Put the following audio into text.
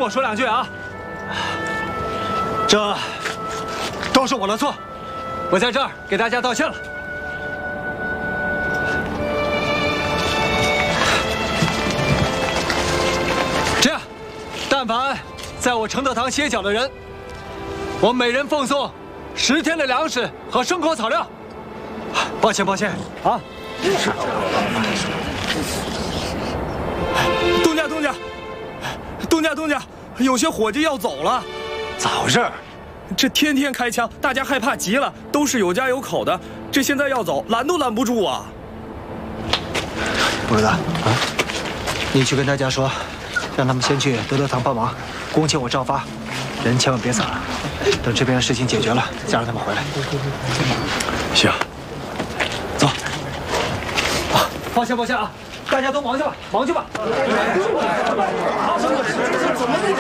我说2句啊！这都是我的错，我在这儿给大家道歉了。这样，但凡在我承德堂歇脚的人，我每人奉送10天的粮食和生活草料。抱歉啊！ 东家，有些伙计要走了。 咋回事？ 这天天开枪，大家害怕极了，都是有家有口的。这现在要走，拦都拦不住啊！ 不知道啊，你去跟大家说，让他们先去德堂帮忙，工钱我照发，人千万别散了。等这边的事情解决了，再让他们回来。 行， 走。啊，抱歉啊，大家都忙去吧。好，怎么